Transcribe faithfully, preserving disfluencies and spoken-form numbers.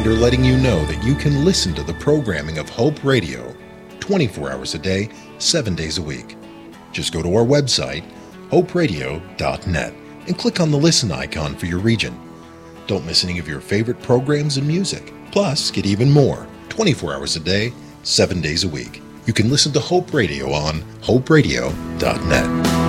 reminder letting you know that you can listen to the programming of Hope Radio twenty-four hours a day, seven days a week. Just go to our website, hope radio dot net, and click on the listen icon for your region. Don't miss any of your favorite programs and music. Plus, get even more twenty-four hours a day, seven days a week. You can listen to Hope Radio on hope radio dot net.